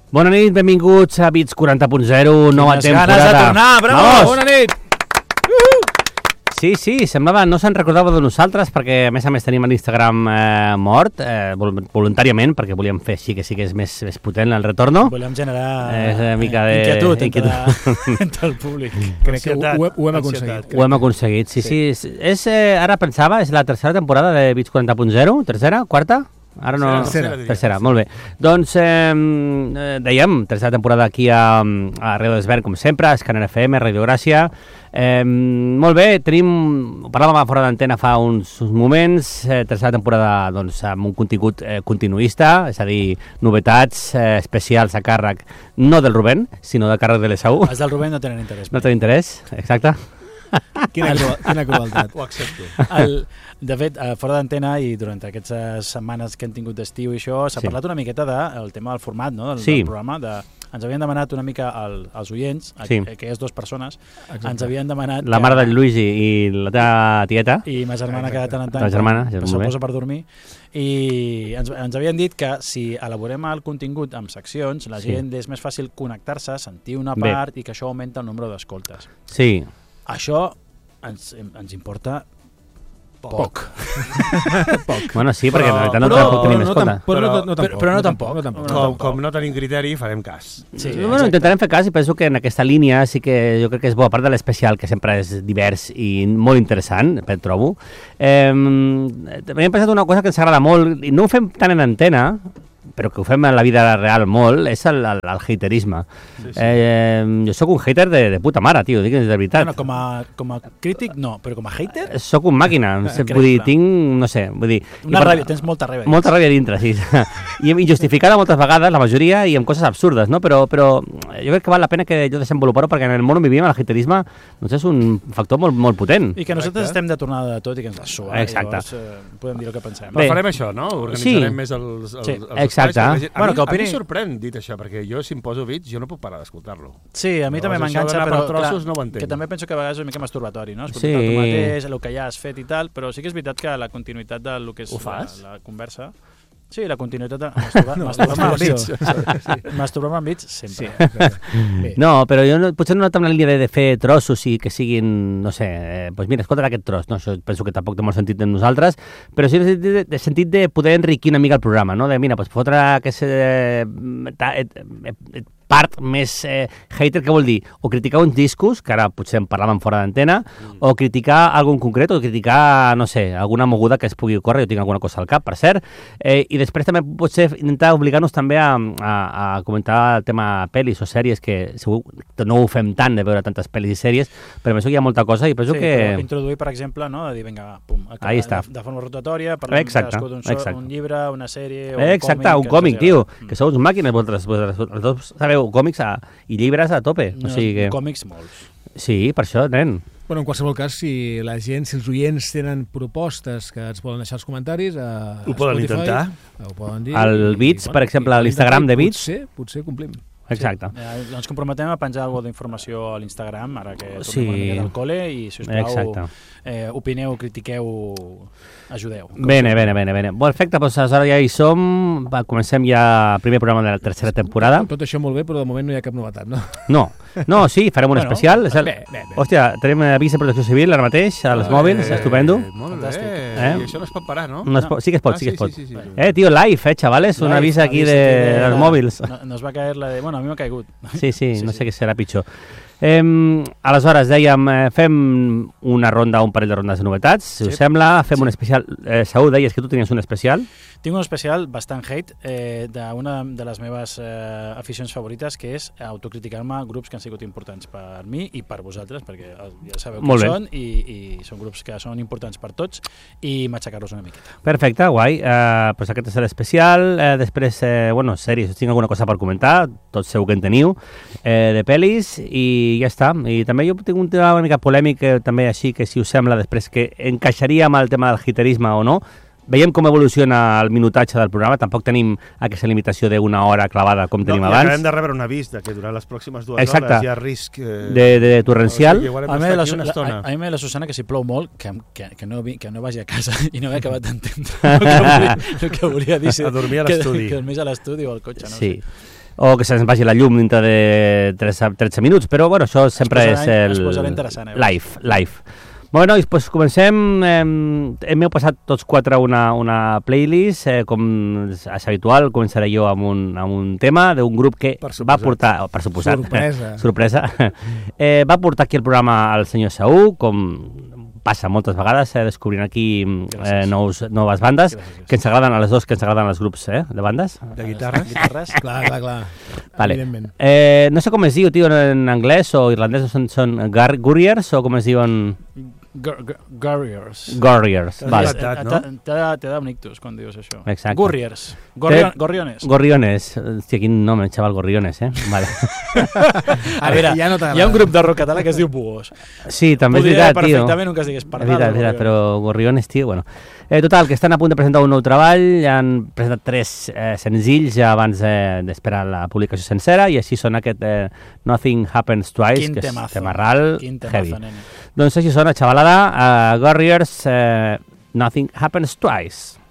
Bona nit, benvinguts a Beats 40.0 , nova temporada. Ganes de tornar, bravo, bona nit! Sí, semblava, no se'n recordava de nosaltres perquè a més tenim l'Instagram mort, voluntàriament, perquè volíem fer així que sí que és més potent el retorno. Volíem generar una mica inquietud entre el públic. Crec que ho hem aconseguit. Ho hem aconseguit, sí. Ara pensava, és la tercera temporada de Beats 40.0, tercera, quarta? Ara no... Tercera, molt bé. Doncs, dèiem, tercera temporada aquí a Radio Desvern, com sempre, a Scanner FM, Radio Gràcia. Molt bé, parlàvem a fora d'antena fa uns moments, tercera temporada doncs, amb un contingut continuista, és a dir, novetats especials a càrrec, no del Rubén, sinó de càrrec de l'Esaú. Els del Rubén no tenen interès. No tenen interès, exacte. Quina crueltat. Ho accepto. De fet, fora d'antena i durant aquestes setmanes que hem tingut d'estiu i això, s'ha parlat una miqueta del tema del format, no? del programa. Ens havien demanat una mica als oients, aquelles dues persones, ens havien demanat... La mare del Luigi i la teva tieta. I ma germana que de tant en tant. La germana, se'l posa per dormir. I ens havien dit que si elaborem el contingut amb seccions, la gent és més fàcil connectar-se, sentir una part i que això augmenta el nombre d'escoltes. Sí. Això ens importa poc. Bueno, sí, perquè en realitat no tampoc tenim escolta. Però no tampoc. Com no tenim criteri, farem cas. Bueno, intentarem fer cas i penso que en aquesta línia sí que jo crec que és bo, a part de l'especial, que sempre és divers i molt interessant, trobo. També hem pensat una cosa que ens agrada molt, i no ho fem tant en antena, però que ho fem en la vida real molt, és el haterisme. Jo sóc un hater de puta mare, tio, dic de veritat. Bueno, com a crític no, però com a hater... Soc un màquina, vull dir, tinc, no sé, vull dir... Tens molta ràbia. Molta ràbia dintre, sí. I injustificada moltes vegades, la majoria, i amb coses absurdes, no? Però jo crec que val la pena que jo desenvolupar-ho, perquè en el món on vivim el haterisme doncs és un factor molt potent. I que nosaltres estem de tornada de tot i que ens la sua. Exacte. Llavors podem dir el que pensem. Però farem això, no? Organitzarem més els exacte. A mi sorprèn dit això, perquè jo si em poso beats jo no puc parar d'escoltar-lo. Sí, a mi també m'enganxa, però trossos no ho entenc. Que també penso que a vegades és una mica masturbatori, no? Escoltar tu mateix, el que ja has fet i tal, però sí que és veritat que la continuïtat del que és la conversa... Sí, la continuïtat de masturbar amb beats sempre. No, però jo potser no tant la línia de fer trossos i que siguin, no sé, doncs mira, escolta aquest tros, no? Això penso que tampoc té molt sentit en nosaltres, però sí de sentit de poder enriquir una mica el programa, no? De mira, doncs fotre aquesta part més hater, què vol dir? O criticar uns discos, que ara potser en parlàvem fora d'antena, o criticar algun concret, o criticar, no sé, alguna moguda que es pugui ocórrer, jo tinc alguna cosa al cap, per cert, i després també potser intentar obligar-nos també a comentar el tema pel·lis o sèries, que segur no ho fem tant de veure tantes pel·lis i sèries, però penso que hi ha molta cosa i penso que... Sí, introduir, per exemple, no? De dir, vinga, pum, de forma rotatòria, parlem d'un llibre, una sèrie, o un còmic... Exacte, un còmic, tio, que sou uns màquines, vosaltres dos sabeu còmics i llibres a tope. O sigui que... Còmics molts. Sí, per això, nen. Bueno, en qualsevol cas, si la gent, si els oients tenen propostes que ens volen deixar als comentaris a ho poden Spotify, intentar. Ho poden dir. El Beats, per exemple, a l'Instagram de Beats. Potser complim. Exacte. Sí. Ens comprometem a penjar alguna d'informació a l'Instagram, ara que tornem una mica del col·le, i si us plau, opineu, critiqueu, ajudeu. Bene. Perfecte, doncs aleshores ja hi som, comencem ja el primer programa de la tercera temporada. Tot això molt bé, però de moment no hi ha cap novetat, no? No, sí, farem un especial. Hòstia, tenim avís de protecció civil ara mateix, als mòbils, estupendo. Molt bé, i això no es pot parar, no? Sí que es pot, sí que es pot. Tio, live, chavales, un avís aquí dels mòbils. Nos va caer la de... Bueno, a mi m'ha caigut. Sí, no sé què serà pitjor. Aleshores, dèiem, fem una ronda, un parell de rondes de novetats, si us sembla, fem un especial. Saúl, deies que tu tenies un especial? Tinc un especial bastant hate d'una de les meves aficions favorites, que és autocriticar-me grups que han sigut importants per mi i per vosaltres, perquè ja sabeu qui són i són grups que són importants per tots, i matxacar-los una miqueta. Perfecte, guai. Pues aquest és l'especial. Després, sèries, tinc alguna cosa per comentar, tots segur que en teniu, de pel·lis, i ja està. I també jo tinc un tema una mica polèmic, també així, que si us sembla després, que encaixaria amb el tema del haterisme o no. Veiem com evoluciona el minutatge del programa, tampoc tenim aquesta limitació d'una hora clavada com tenim abans. Acabem de rebre un avís que durant les pròximes 2 hores hi ha risc de torrencial. A mi me la Susana que si plou molt, que no vagi a casa i no he acabat d'entendre el que volia dir. A dormir a l'estudi. Que dormís a l'estudi o al cotxe, no sé. o que se'ns vagi la llum dintre de 13 minuts, però bueno, això sempre és el live. Bueno, nois, doncs comencem. M'heu passat tots quatre una playlist, com és habitual. Començaré jo amb un tema d'un grup que va portar, per suposat, sorpresa, va portar aquí el programa el senyor Saúl, com passa moltes vegades, descobrint aquí noves bandes. Gràcies. Que ens agraden a les dos, que ens agraden els grups de bandes. De guitarres. Clar. Vale. No sé com es diu, tio, en anglès o irlandès, són Gurriers o com es diuen... Gurriers. Vale. T'ha de un ictus quan dius això. Exacte. Gurriers. Gorriones. Hòstia, quin nom, el xaval Gorriones, Vale. A veure, hi ha un grup de rock català que es diu Bugos. Sí, també és veritat, tio. Perfectament un que es digués Pardal. És veritat, però Gorriones, tio, bueno. Total, que estan a punt de presentar un nou treball, han presentat 3 senzills abans d'esperar la publicació sencera, i així sona aquest Nothing Happens Twice, que és temarral heavy. Doncs així sona, xavalada, Gurriers, Nothing Happens Twice.